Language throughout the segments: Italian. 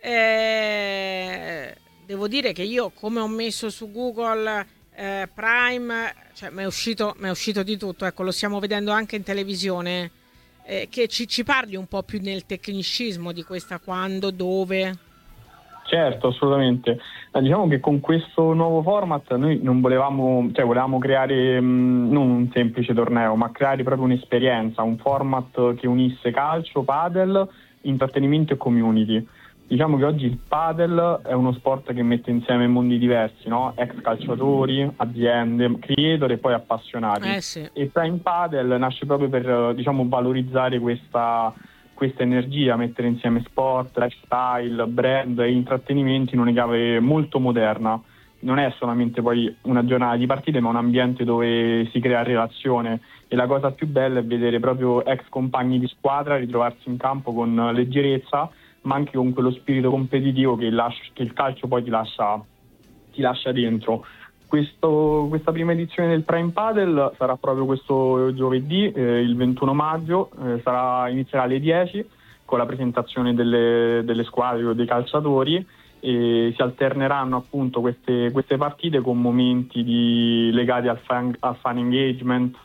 Devo dire che io, come ho messo su Google Prime, cioè mi è uscito di tutto, ecco, lo stiamo vedendo anche in televisione, che ci parli un po' più nel tecnicismo di questa quando, dove. Certo, assolutamente. Diciamo che con questo nuovo format noi non volevamo, cioè volevamo creare non un semplice torneo, ma creare proprio un'esperienza, un format che unisse calcio, padel, intrattenimento e community. Diciamo che oggi il padel è uno sport che mette insieme mondi diversi, no? Ex calciatori, aziende, creator e poi appassionati. Sì. E Prime Padel nasce proprio per, diciamo, valorizzare questa energia, mettere insieme sport, lifestyle, brand e intrattenimenti in una chiave molto moderna. Non è solamente poi una giornata di partite, ma un ambiente dove si crea relazione, e la cosa più bella è vedere proprio ex compagni di squadra ritrovarsi in campo con leggerezza, ma anche con quello spirito competitivo che il calcio poi ti lascia dentro. Questa prima edizione del Prime Padel sarà proprio questo giovedì, il 21 maggio, inizierà alle 10 con la presentazione delle squadre o dei calciatori, e si alterneranno appunto queste partite con momenti legati al fan engagement,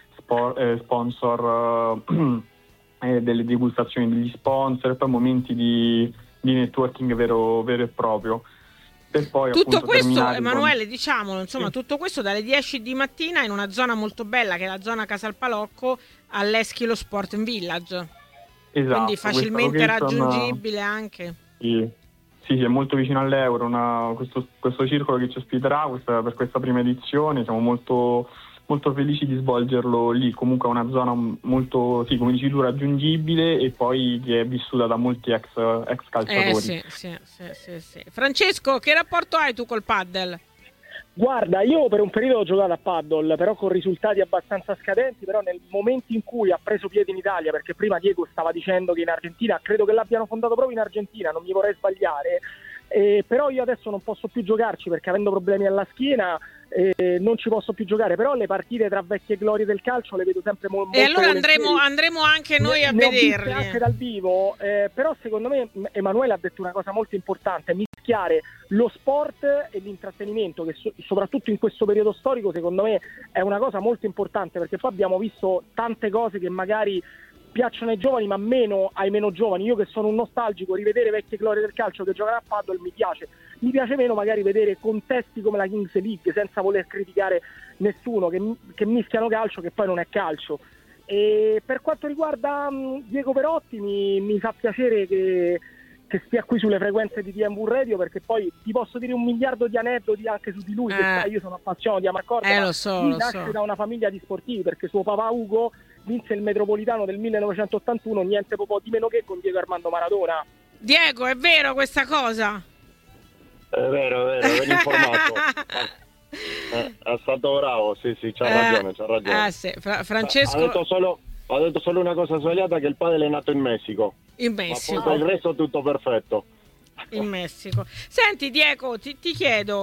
sponsor, delle degustazioni degli sponsor, e poi momenti di networking vero e proprio. Per poi tutto questo, terminare Emanuele, diciamolo, insomma, sì. Tutto questo dalle 10 di mattina in una zona molto bella che è la zona Casalpalocco, all'Eschilo Sport Village. Esatto, Quindi facilmente raggiungibile anche. Sì, è molto vicino all'Euro, questo circolo che ci ospiterà per questa prima edizione. Siamo molto, molto felici di svolgerlo lì. Comunque è una zona molto, sì, come dici tu, raggiungibile, e poi che è vissuta da molti ex calciatori. Sì. Francesco, che rapporto hai tu col paddle? Guarda, io per un periodo ho giocato a paddle, però con risultati abbastanza scadenti, però nel momento in cui ha preso piede in Italia, perché prima Diego stava dicendo che in Argentina, credo che l'abbiano fondato proprio in Argentina, non mi vorrei sbagliare, però io adesso non posso più giocarci perché avendo problemi alla schiena non ci posso più giocare, però le partite tra vecchie glorie del calcio le vedo sempre molto e allora volentieri. andremo anche noi a ne ho viste vederli anche dal vivo, però secondo me Emanuele ha detto una cosa molto importante: mischiare lo sport e l'intrattenimento, che soprattutto in questo periodo storico secondo me è una cosa molto importante, perché poi abbiamo visto tante cose che magari piacciono ai giovani ma meno ai meno giovani. Io che sono un nostalgico, rivedere vecchie glorie del calcio che giocano a paddle mi piace meno magari vedere contesti come la Kings League, senza voler criticare nessuno, che mischiano calcio che poi non è calcio. E per quanto riguarda Diego Perotti, mi fa piacere che stia qui sulle frequenze di DMV Radio, perché poi ti posso dire 1 miliardo di aneddoti anche su di lui, che sai, io sono appassionato di Amarcord, lo so. nasce da una famiglia di sportivi, perché suo papà Ugo vinse il Metropolitano del 1981, niente po' di meno che con Diego Armando Maradona. Diego, è vero questa cosa? È vero, ben informato. È stato bravo, sì, c'ha ragione. Sì. Francesco ha detto solo una cosa sbagliata, che il padel è nato in Messico. In Messico. Ma poi il resto tutto perfetto. In Messico. Senti Diego, ti chiedo,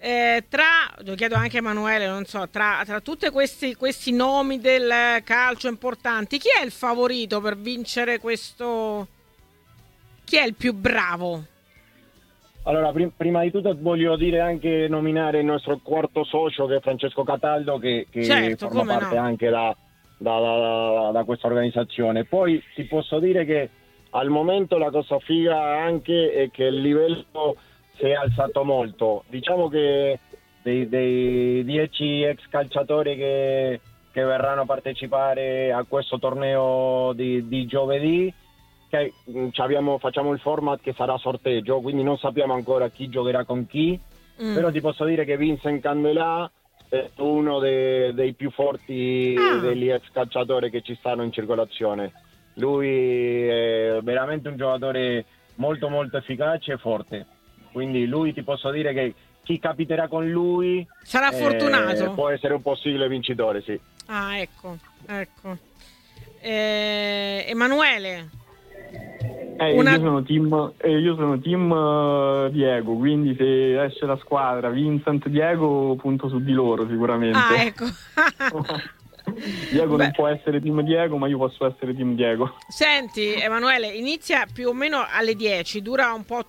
lo chiedo anche a Emanuele, non so, tra tutti questi nomi del calcio importanti, chi è il favorito per vincere questo? Chi è il più bravo? Allora, prima di tutto voglio anche nominare il nostro quarto socio, che è Francesco Cataldo, che certo, forma parte anche da questa organizzazione. Poi ti posso dire che al momento la cosa figa anche è che il livello si è alzato molto. Diciamo che dei 10 ex calciatori che verranno a partecipare a questo torneo di giovedì, che facciamo il format che sarà sorteggio, quindi non sappiamo ancora chi giocherà con chi, però ti posso dire che Vincent Candelà è uno dei più forti degli ex calciatori che ci stanno in circolazione. Lui è veramente un giocatore molto molto efficace e forte, quindi lui ti posso dire che chi capiterà con lui sarà fortunato, può essere un possibile vincitore, sì. Ecco. Emanuele, io sono team Diego, quindi se esce la squadra Vincent Diego, punto su di loro sicuramente. Ecco. Diego non può essere team Diego, ma io posso essere team Diego. Senti Emanuele, inizia più o meno alle 10, dura un po'